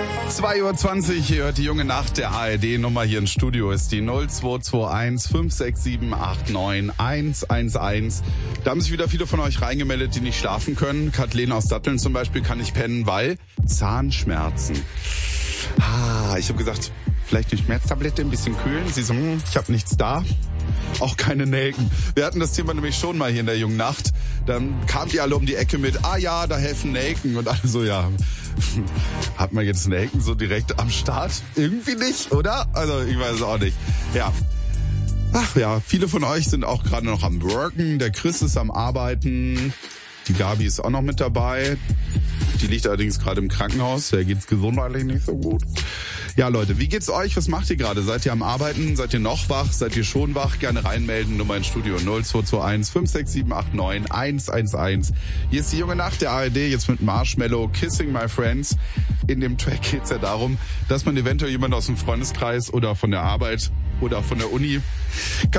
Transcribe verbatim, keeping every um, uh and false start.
zwei Uhr zwanzig, ihr hört die junge Nacht. Der A R D-Nummer hier im Studio ist die null zwei zwei eins fünf sechs sieben acht neun eins eins eins. Da haben sich wieder viele von euch reingemeldet, die nicht schlafen können. Kathleen aus Datteln zum Beispiel kann nicht pennen, weil Zahnschmerzen. Ah, ich habe gesagt, vielleicht eine Schmerztablette, ein bisschen kühlen. Sie so, hm, ich habe nichts da. Auch keine Nelken. Wir hatten das Thema nämlich schon mal hier in der jungen Nacht. Dann kamen die alle um die Ecke mit, ah ja, da helfen Nelken. Und alle so, ja, hat man jetzt Nelken so direkt am Start? Irgendwie nicht, oder? Also ich weiß es auch nicht. Ja. Ach ja, viele von euch sind auch gerade noch am Worken. Der Chris ist am Arbeiten. Die Gabi ist auch noch mit dabei. Die liegt allerdings gerade im Krankenhaus. Der geht's gesundheitlich nicht so gut. Ja, Leute, wie geht's euch? Was macht ihr gerade? Seid ihr am Arbeiten? Seid ihr noch wach? Seid ihr schon wach? Gerne reinmelden. Nummer ins Studio null zwei zwei eins fünf sechs sieben acht neun eins eins eins. Hier ist die junge Nacht der A R D, jetzt mit Marshmello, Kissing My Friends. In dem Track geht's ja darum, dass man eventuell jemanden aus dem Freundeskreis oder von der Arbeit oder von der Uni